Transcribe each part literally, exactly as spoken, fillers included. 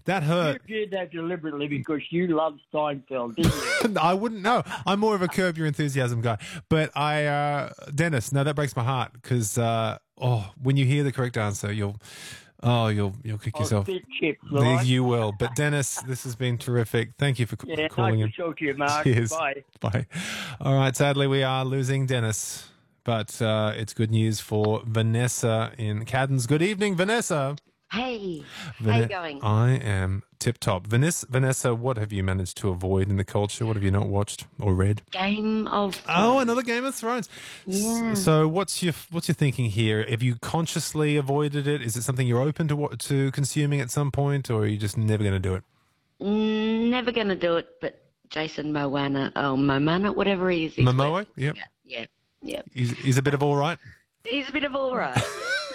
That hurt. You did that deliberately because you love Seinfeld, didn't you? I wouldn't know. I'm more of a Curb Your Enthusiasm guy. But I, uh, Dennis, no, that breaks my heart because, uh, oh, when you hear the correct answer, you'll, oh, you'll you'll kick I'll yourself. spit chips, all right? You will. But Dennis, this has been terrific. Thank you for c- Yeah, calling nice in. to talk to you, Mark. Cheers. Bye. Bye. All right. Sadly, we are losing Dennis, but uh, it's good news for Vanessa in Caddens. Good evening, Vanessa. Hey, Vane- how you going? I am tip top. Vanessa, Vanessa, what have you managed to avoid in the culture? What have you not watched or read? Game of Oh, another Game of Thrones. Yeah. S- So, what's your what's your thinking here? Have you consciously avoided it? Is it something you're open to wa- to consuming at some point, or are you just never going to do it? Mm, never going to do it, but Jason Moana, oh, Momana, whatever he is. he's Momoa? worth- Yep. Yeah, yeah, yeah. He's, he's a bit of all right. He's a bit of all right.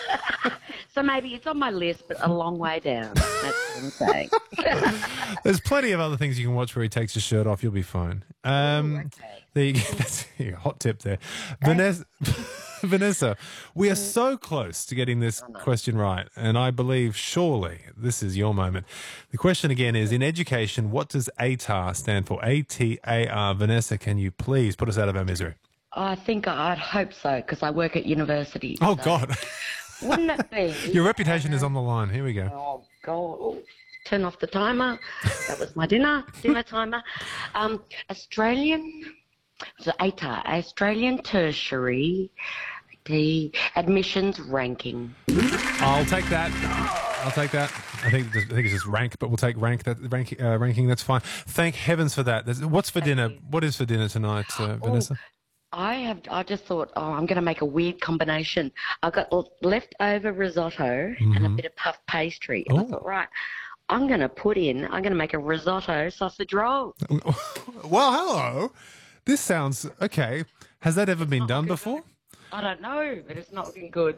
So maybe it's on my list, but a long way down. That's what I'm saying. There's plenty of other things you can watch where he takes his shirt off. You'll be fine. Um, Ooh, okay. There you go. That's a hot tip there. Vanessa, Vanessa, we are so close to getting this question right, and I believe surely this is your moment. The question again is, in education, what does A T A R stand for? A T A R. Vanessa, can you please put us out of our misery? I think I'd hope so, because I work at university. Oh, so God. Wouldn't it be? Your reputation is on the line. Here we go. Oh, God. Oh, turn off the timer. That was my dinner, dinner timer. Um, Australian, so A T A R, Australian Tertiary the Admissions Ranking. I'll take that. I'll take that. I think I think it's just rank, but we'll take rank. That rank, uh, ranking. That's fine. Thank heavens for that. There's, what's for Thank dinner? you. What is for dinner tonight, uh, Vanessa? I have. I just thought, oh, I'm going to make a weird combination. I've got l- leftover risotto and a bit of puff pastry. And I Oh. thought, right, I'm going to put in. I'm going to make a risotto sausage roll. Well, hello. This sounds okay. Has that ever been done before? I don't know, but it's not looking good.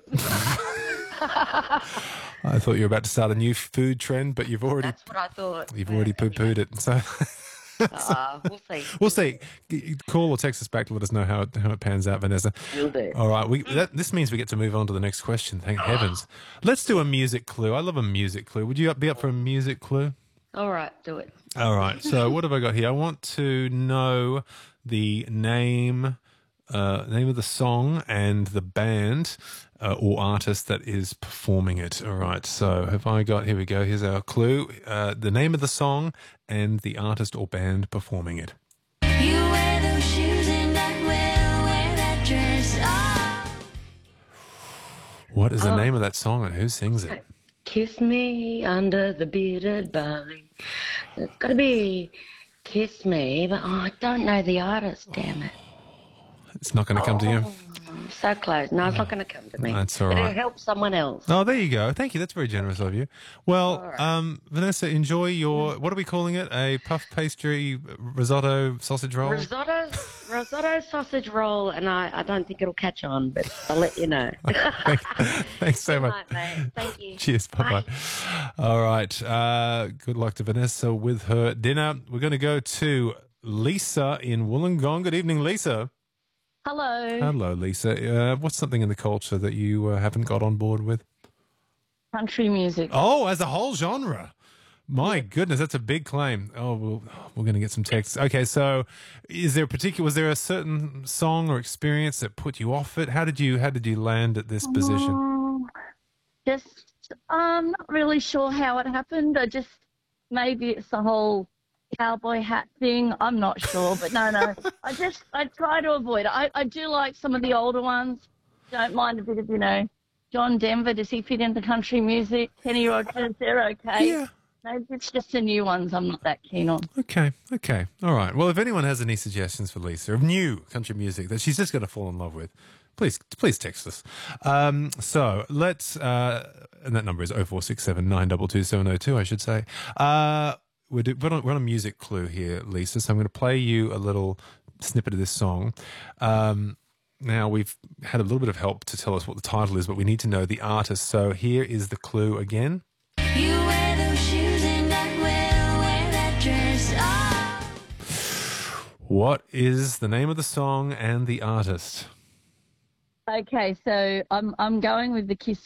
I thought you were about to start a new food trend, but you've already That's what I thought. you've already poo pooed it. So Uh, we'll see. we'll see. G- Call or text us back to let us know how it, how it pans out, Vanessa. Will do. All right. We that, this means we get to move on to the next question. Thank heavens. Let's do a music clue. I love a music clue. Would you be up for a music clue? All right, do it. All right. So what have I got here? I want to know the name, uh, name of the song and the band uh, or artist that is performing it. All right. So have I got? Here we go. Here's our clue: uh, the name of the song and the artist or band performing it. You wear those shoes and I will wear that dress. Oh. What is the Oh. name of that song and who sings it? Kiss me under the bearded barley. It's got to be Kiss Me, but oh, I don't know the artist, damn it. It's not going to come to you. I'm so close. No, it's not going to come to me. That's all But right. it'll help someone else. Oh, there you go. Thank you. That's very generous of you. Well, All right. um, Vanessa, enjoy your, what are we calling it? A puff pastry risotto sausage roll? Risotto, risotto sausage roll, and I, I don't think it'll catch on, but I'll let you know. Thanks, thanks so Good much. night, mate. Thank you. Cheers. Bye-bye. All right. Uh, good luck to Vanessa with her dinner. We're going to go to Lisa in Wollongong. Good evening, Lisa. Hello. Hello, Lisa. Uh, what's something in the culture that you uh, haven't got on board with? Country music. Oh, as a whole genre. My goodness, that's a big claim. Oh, we'll, we're going to get some texts. Okay, so is there a particular, was there a certain song or experience that put you off it? How did you, how did you land at this position? Um, just, I'm not really sure how it happened. I just, maybe it's the whole cowboy hat thing. I'm not sure, but no, no. I just, I try to avoid it. I, I do like some of the older ones. Don't mind a bit of, you know, John Denver. Does he fit into country music? Kenny Rogers, they're okay. Yeah. Maybe it's just the new ones I'm not that keen on. Okay, okay. All right. Well, if anyone has any suggestions for Lisa of new country music that she's just going to fall in love with, please please text us. Um, so let's, uh, and that number is oh four six seven, nine two two, seven oh two, I should say. Uh, we're, do, we're, on, we're on a music clue here, Lisa, so I'm going to play you a little snippet of this song. Um, now, we've had a little bit of help to tell us what the title is, but we need to know the artist. So here is the clue again. You wear those shoes and I will wear that dress. Oh. What is the name of the song and the artist? Okay, so I'm I'm going with the Kiss